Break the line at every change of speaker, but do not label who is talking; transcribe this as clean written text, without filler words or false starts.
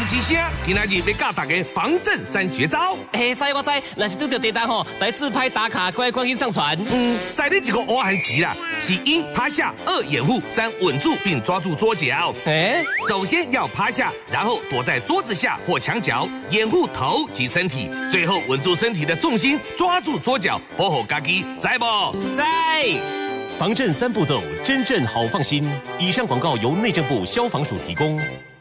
不起声，今仔日要教大家防震3绝招。
知我知，若是拄到地震吼，来自拍打卡，快去上传。
在你这个挖汉棋啦，是1趴下，2掩护，3稳住并抓住桌角。首先要趴下，然后躲在桌子下或墙角，掩护头及身体，最后稳住身体的重心，抓住桌角，保护家己，知不？
在。
防震3步骤，真正好放心。以上广告由内政部消防署提供。